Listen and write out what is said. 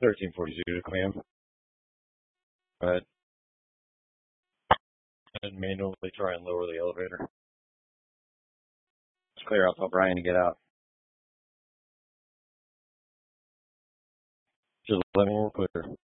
1342 to Clam. Go ahead. And manually try and lower the elevator. It's clear. I'll tell Brian to get out. Just let me know we're clear.